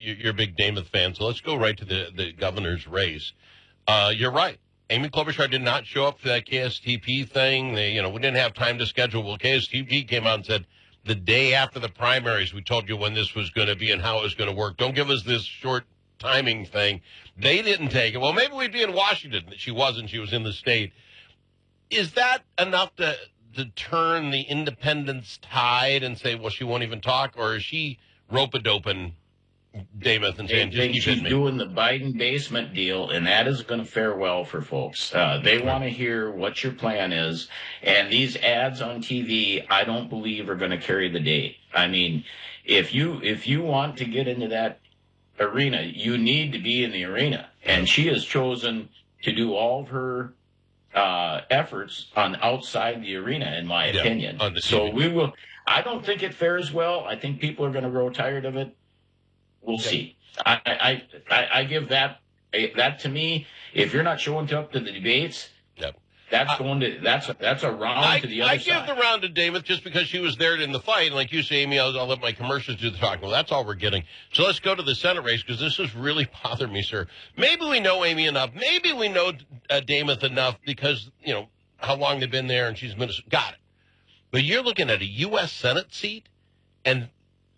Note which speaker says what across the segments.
Speaker 1: you're a big Namath fan, so let's go right to the governor's race. You're right. Amy Klobuchar did not show up for that KSTP thing. We didn't have time to schedule. Well, KSTP came out and said, the day after the primaries, we told you when this was going to be and how it was going to work. Don't give us this short timing thing. They didn't take it. Well, maybe we'd be in Washington. She wasn't. She was in the state. Is that enough to turn the independence tide and say, well, she won't even talk? Or is she rope-a-doping Namath and saying, just keep
Speaker 2: she's doing the Biden basement deal, and that is going to fare well for folks. They want to hear what your plan is, and these ads on TV, I don't believe are going to carry the day. I mean, if you want to get into that arena, you need to be in the arena, and she has chosen to do all of her efforts on outside the arena, in my opinion. So we will. I don't think it fares well. I think people are going to grow tired of it. We'll see. I give that to me. If you're not showing up to the debates, that's a round to the other side.
Speaker 1: I give the round to Namath just because she was there in the fight. And like you say, Amy, I'll let my commercials do the talking. Well, that's all we're getting. So let's go to the Senate race because this has really bothered me, sir. Maybe we know Amy enough. Maybe we know Namath enough because, how long they've been there and she's been got it. But you're looking at a U.S. Senate seat and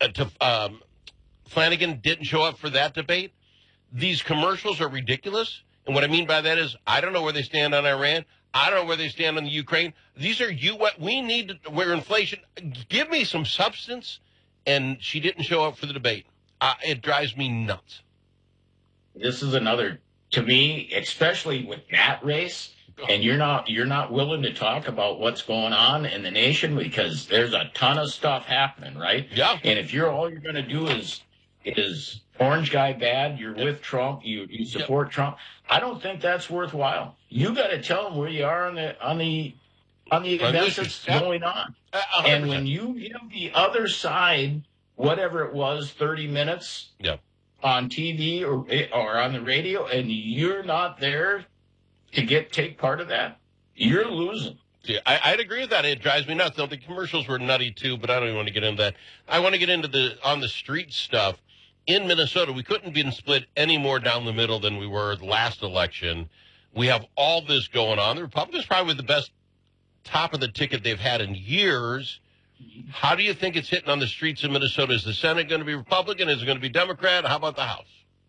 Speaker 1: Flanagan didn't show up for that debate. These commercials are ridiculous. And what I mean by that is I don't know where they stand on Iran. I don't know where they stand on the Ukraine. These are we're inflation. Give me some substance. And she didn't show up for the debate. It drives me nuts.
Speaker 2: This is another, to me, especially with that race, and you're not willing to talk about what's going on in the nation because there's a ton of stuff happening, right?
Speaker 1: Yeah.
Speaker 2: And if all you're going to do is orange guy bad, you're with Trump, you support Trump, I don't think that's worthwhile. You got to tell them where you are on the events that's going on. 100%. And when you give the other side, whatever it was, 30 minutes on TV or on the radio, and you're not there to take part of that, you're losing.
Speaker 1: Yeah, I'd agree with that. It drives me nuts. The commercials were nutty too, but I don't even want to get into that. I want to get into the on the street stuff. In Minnesota, we couldn't be split any more down the middle than we were the last election. We have all this going on. The Republicans probably the best top of the ticket they've had in years. How do you think it's hitting on the streets of Minnesota? Is the Senate going to be Republican? Is it going to be Democrat? How about the House?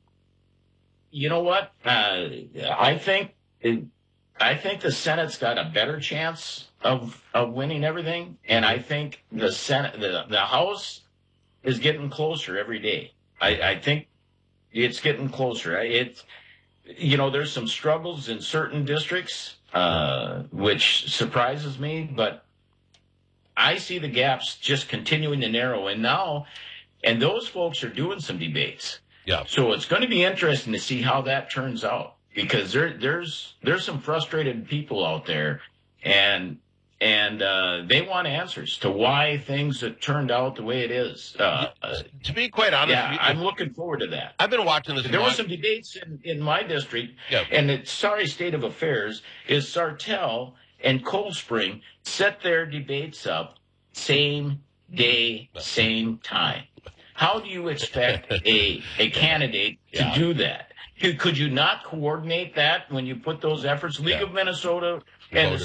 Speaker 2: You know what? I think the Senate's got a better chance of winning everything, and I think the Senate, the House, is getting closer every day. I think it's getting closer. There's some struggles in certain districts, which surprises me, but I see the gaps just continuing to narrow. And those folks are doing some debates.
Speaker 1: Yeah.
Speaker 2: So it's going to be interesting to see how that turns out. Because there's some frustrated people out there, and they want answers to why things have turned out the way it is.
Speaker 1: To be quite honest,
Speaker 2: I'm looking forward to that.
Speaker 1: I've been watching this.
Speaker 2: There were some debates in my district, and the sorry state of affairs is Sartell and Cold Spring set their debates up same day, same time. How do you expect a candidate to do that? Could you not coordinate that when you put those efforts? League of Minnesota and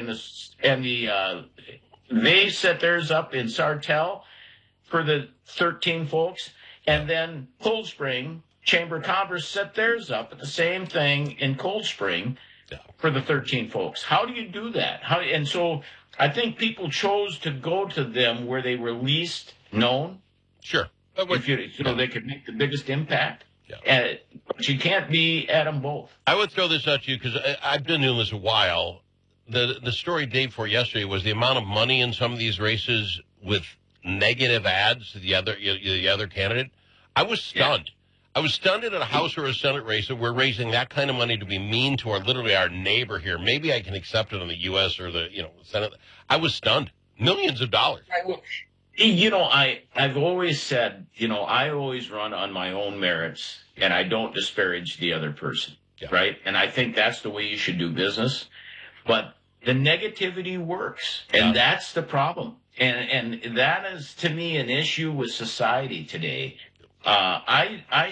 Speaker 2: they set theirs up in Sartell for the 13 folks, and then Cold Spring Chamber of Commerce set theirs up at the same thing in Cold Spring for the 13 folks. How do you do that? And so I think people chose to go to them where they were least known.
Speaker 1: Sure,
Speaker 2: they could make the biggest impact. Yeah. But you can't be at them both.
Speaker 1: I would throw this out to you because I've been doing this a while. The story day before yesterday was the amount of money in some of these races with negative ads to the other candidate. I was stunned. I was stunned at a House or a Senate race that we're raising that kind of money to be mean to our neighbor here. Maybe I can accept it on the U.S. or the Senate. I was stunned. Millions of dollars.
Speaker 2: I've always said, I always run on my own merits, and I don't disparage the other person, right? And I think that's the way you should do business. But the negativity works, and that's the problem. And that is, to me, an issue with society today. I